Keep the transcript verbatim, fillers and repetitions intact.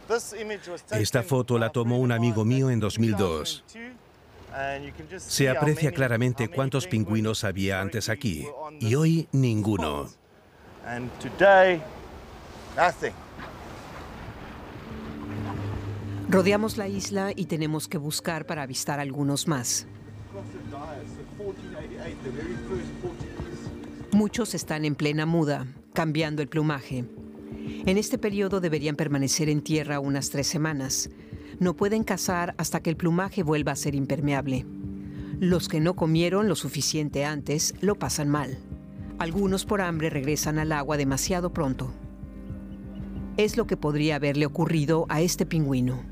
Esta foto la tomó un amigo mío en dos mil dos. Se aprecia claramente cuántos pingüinos había antes aquí, y hoy ninguno. Rodeamos la isla y tenemos que buscar para avistar algunos más. Muchos están en plena muda, cambiando el plumaje. En este periodo deberían permanecer en tierra unas tres semanas. No pueden cazar hasta que el plumaje vuelva a ser impermeable. Los que no comieron lo suficiente antes lo pasan mal. Algunos por hambre regresan al agua demasiado pronto. Es lo que podría haberle ocurrido a este pingüino.